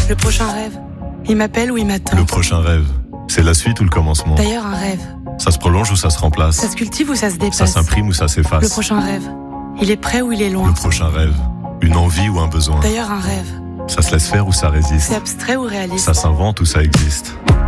Le prochain rêve, il m'appelle ou il m'attend. Le prochain rêve, c'est la suite ou le commencement. D'ailleurs, un rêve, Ça se prolonge ou ça se remplace. ça se cultive ou ça se Ça dépasse. s'imprime ou ça Le s'efface. prochain rêve, il est près ou il est loin. Le prochain rêve, une envie ou un besoin. D'ailleurs, un rêve, Ça se laisse faire ou ça résiste. c'est abstrait ou réaliste. Ça s'invente ou ça existe.